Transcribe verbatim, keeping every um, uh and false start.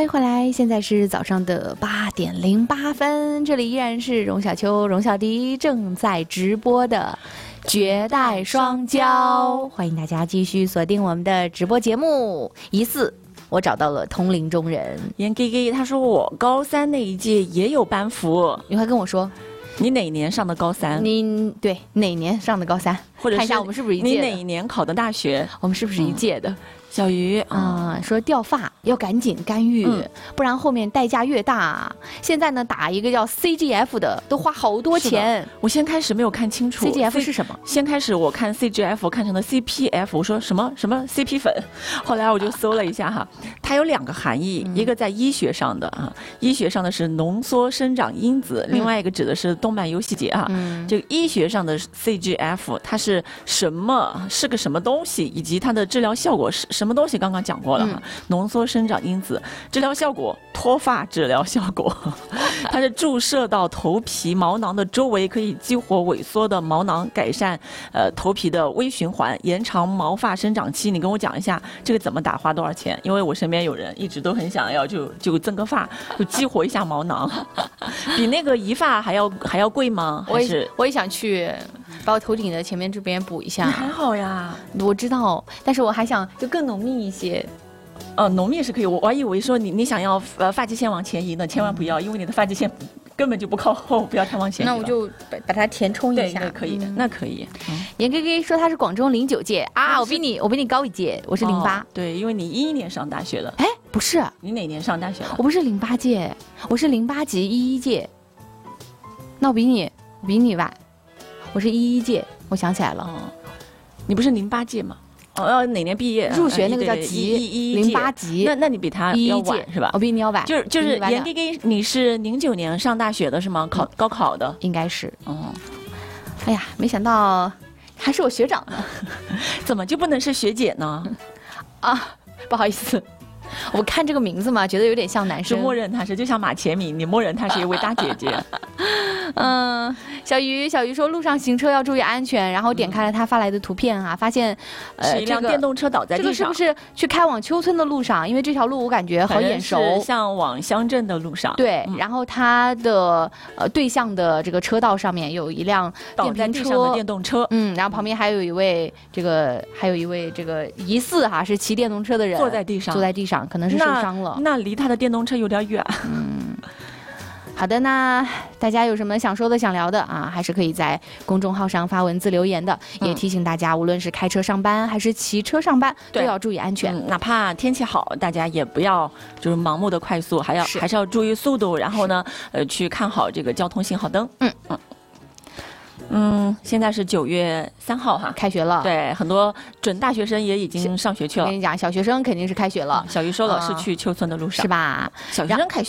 迎回来，现在是早上的八点零八分，这里依然是荣小秋、荣小迪正在直播的绝代双骄，欢迎大家继续锁定我们的直播节目。疑似我找到了同龄中人严 G G， 他说我高三那一届也有班服， 你快跟我说。 你哪年上的高三？ 你对哪年上的高三？ 或者看一下我们是不是一届的？ 你哪一年考的大学？ 我们是不是一届的？嗯小鱼啊、嗯，说掉发要赶紧干预、嗯，不然后面代价越大。现在呢，打一个叫 C G F 的都花好多钱。 我先开始没有看清楚 C G F 是什么。 先开始我看 C G F 看成了 C P F， 我说什么什么 C P 粉，后来我就搜了一下哈，它有两个含义，嗯、一个在医学上的啊，医学上的是浓缩生长因子，嗯、另外一个指的是动脉游戏节啊。嗯、这个医学上的 C G F 它是什么？是个什么东西？以及它的治疗效果是什么东西？刚刚讲过了哈，嗯、浓缩生长因子治疗效果，脱发治疗效果，它是注射到头皮毛囊的周围，可以激活萎缩的毛囊，改善呃头皮的微循环，延长毛发生长期。你跟我讲一下这个怎么打，花多少钱？因为我身边有人一直都很想要就就增个发，就激活一下毛囊，比那个移发还要还要贵吗？ 我也我也想去把我头顶的前面这边补一下。 还好呀， 我知道，但是我还想就更浓密一些。 呃，浓密是可以，我我还以为说你你想要呃发际线往前移呢，千万不要，因为你的发际线根本就不靠后，不要太往前移。 那我就把把它填充一下。 对，可以，嗯、那可以。 严哥哥说他是广州零九届啊，我比你我比你高一届，我是零八、哦。 对，因为你一一年上大学的。 哎，不是， 你哪年上大学的？ 我不是零八届，我是零八级一一届。那我比你我比你晚，我是一一届，我想起来了， 嗯、你不是零八届吗？哦，哪年毕业？ 入学那个叫级，零八级。 那那你比他要晚是吧？ 我比你要晚。 就是就是严 G G， 你是零九年上大学的是吗？考高考的应该是。哦，哎呀，没想到还是我学长呢， 怎么就不能是学姐呢？ 啊，不好意思。我看这个名字嘛，觉得有点像男生， 就默认他是，就像马前敏，你默认他是一位大姐姐。 嗯，小鱼，小鱼说路上行车要注意安全，然后点开了他发来的图片啊，发现呃是一辆电动车倒在地上， 这个是不是去开往丘村的路上？因为这条路我感觉好眼熟， 像往乡镇的路上。 对，嗯、然后它的呃对向的这个车道上面有一辆倒在地上的电动车， 嗯，然后旁边还有一位这个还有一位这个疑似哈是骑电动车的人坐在地上， 坐在地上。可能是受伤了， 那, 那离他的电动车有点远。 嗯，好的，那大家有什么想说的、想聊的啊，还是可以在公众号上发文字留言的。嗯、也提醒大家，无论是开车上班还是骑车上班，都要注意安全、 嗯。哪怕天气好，大家也不要就是盲目的快速，还要还是要注意速度。然后呢，呃，去看好这个交通信号灯。嗯嗯。嗯，现在是九月三号哈， 开学了。 对，很多准大学生也已经上学去了。 我跟你讲，小学生肯定是开学了。 小鱼说了，是去丘村的路上， 是吧？ 小学生开学。